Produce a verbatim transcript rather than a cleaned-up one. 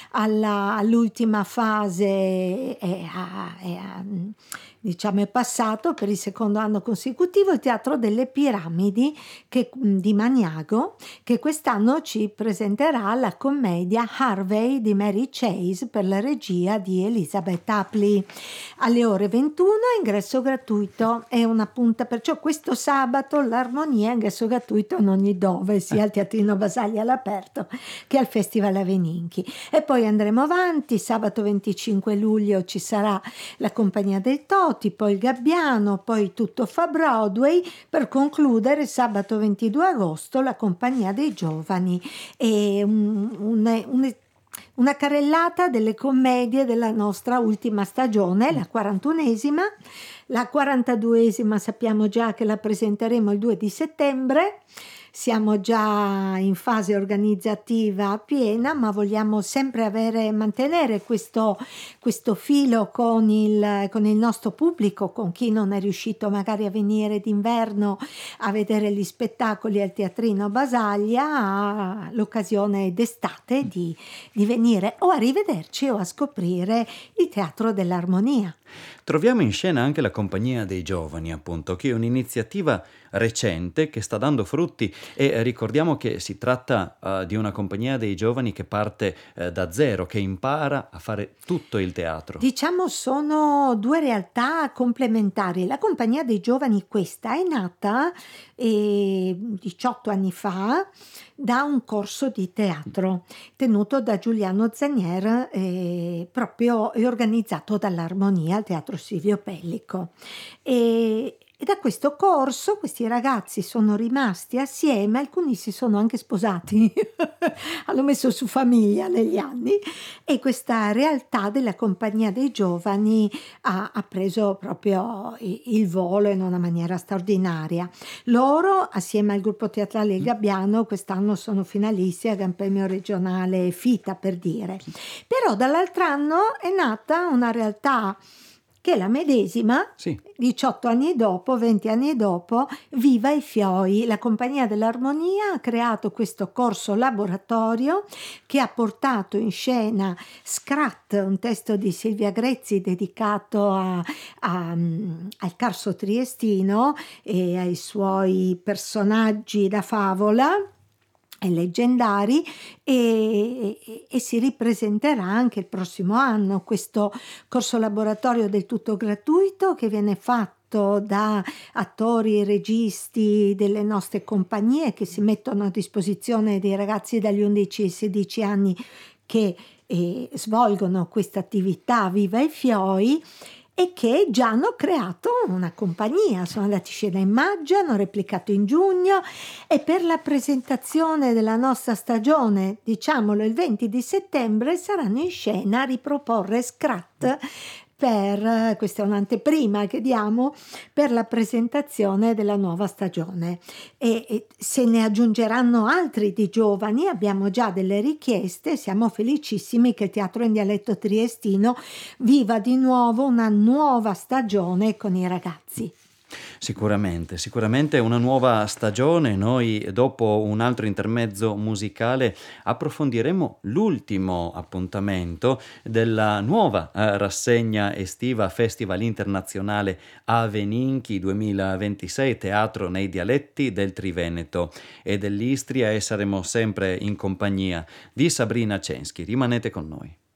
alla- all'ultima fase è, a- è a- diciamo è passato per il secondo anno consecutivo il Teatro delle Piramidi che- di Maniago, che quest'anno ci presenterà la commedia Harvey di Mary Chase per la regia di Elizabeth Apley alle ore ventuno, ingresso gratuito. È una punta, perciò questo sabato l'Armonia, ingresso gratuito in ogni dove, sia al Teatrino Basaglia all'aperto che al Festival Aveninchi. E poi andremo avanti, sabato venticinque luglio ci sarà la Compagnia dei Toti, poi il Gabbiano, poi tutto fa Broadway, per concludere sabato ventidue agosto la Compagnia dei Giovani e un, un, un una carrellata delle commedie della nostra ultima stagione, la quarantunesima. La quarantaduesima sappiamo già che la presenteremo il due di settembre. Siamo già in fase organizzativa piena, ma vogliamo sempre avere, mantenere questo, questo filo con il, con il nostro pubblico, con chi non è riuscito magari a venire d'inverno a vedere gli spettacoli al Teatrino Basaglia, ha l'occasione d'estate di, di venire o a rivederci o a scoprire il Teatro dell'Armonia. Troviamo in scena anche la Compagnia dei Giovani, appunto, che è un'iniziativa recente che sta dando frutti e ricordiamo che si tratta eh, di una Compagnia dei Giovani che parte eh, da zero, che impara a fare tutto il teatro. Diciamo sono due realtà complementari. La Compagnia dei Giovani, questa, è nata eh, diciotto anni fa da un corso di teatro tenuto da Giuliano Zanier, eh, proprio e organizzato dall'Armonia al Teatro Silvio Pellico. E, e da questo corso questi ragazzi sono rimasti assieme, alcuni si sono anche sposati, hanno messo su famiglia negli anni, e questa realtà della Compagnia dei Giovani ha, ha preso proprio i- il volo in una maniera straordinaria. Loro, assieme al gruppo teatrale Il Gabbiano, quest'anno sono finalisti al Gran Premio regionale FITA, per dire. Però dall'altro anno è nata una realtà che è la medesima, Sì. diciotto anni dopo, venti anni dopo, Viva i Fioi. La Compagnia dell'Armonia ha creato questo corso laboratorio che ha portato in scena Scrat, un testo di Silvia Grezzi dedicato a- a- al Carso triestino e ai suoi personaggi da favola e leggendari, e, e- e si ripresenterà anche il prossimo anno questo corso laboratorio del tutto gratuito che viene fatto da attori e registi delle nostre compagnie che si mettono a disposizione dei ragazzi dagli undici ai sedici anni che eh, svolgono questa attività Viva i Fioi, e che già hanno creato una compagnia, sono andati in scena in maggio, hanno replicato in giugno, e per la presentazione della nostra stagione, diciamolo il venti di settembre, saranno in scena a riproporre Scrat per, questa è un'anteprima che diamo, per la presentazione della nuova stagione. E, e se ne aggiungeranno altri di giovani, abbiamo già delle richieste, siamo felicissimi che il teatro in dialetto triestino viva di nuovo una nuova stagione con i ragazzi. Sicuramente, sicuramente una nuova stagione. Noi dopo un altro intermezzo musicale approfondiremo l'ultimo appuntamento della nuova eh, rassegna estiva Festival Internazionale Aveninchi duemilaventisei, teatro nei dialetti del Triveneto e dell'Istria, e saremo sempre in compagnia di Sabrina Censchi. Rimanete con noi.